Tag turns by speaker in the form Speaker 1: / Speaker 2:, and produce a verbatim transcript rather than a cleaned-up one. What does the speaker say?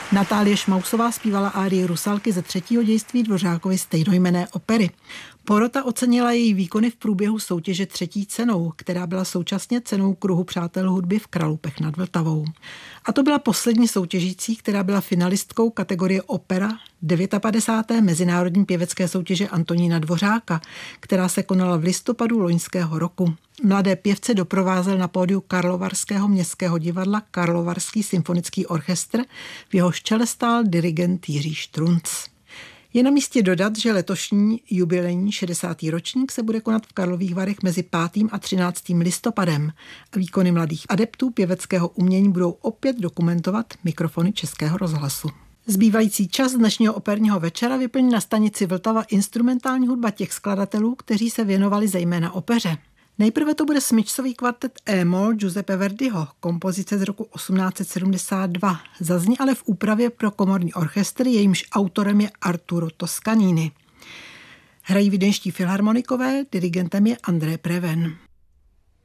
Speaker 1: Natálie Šmausová zpívala árii Rusalky ze třetího dějství Dvořákovy stejnojmenné opery. Porota ocenila její výkony v průběhu soutěže třetí cenou, která byla současně cenou Kruhu přátel hudby v Kralupech nad Vltavou. A to byla poslední soutěžící, která byla finalistkou kategorie opera padesáté deváté mezinárodní pěvecké soutěže Antonína Dvořáka, která se konala v listopadu loňského roku. Mladé pěvce doprovázel na pódiu Karlovarského městského divadla Karlovarský symfonický orchestr, v jehož čele stál dirigent Jiří Štrunc. Je na místě dodat, že letošní jubilejní šedesátý ročník se bude konat v Karlových Varech mezi pátým a třináctým listopadem a výkony mladých adeptů pěveckého umění budou opět dokumentovat mikrofony Českého rozhlasu. Zbývající čas dnešního operního večera vyplní na stanici Vltava instrumentální hudba těch skladatelů, kteří se věnovali zejména opeře. Nejprve to bude smyčcový kvartet E-moll Giuseppe Verdiho, kompozice z roku osmnáct set sedmdesát dva. Zazní ale v úpravě pro komorní orchestr, jejímž autorem je Arturo Toscanini. Hrají vídeňští filharmonikové, dirigentem je André Preven.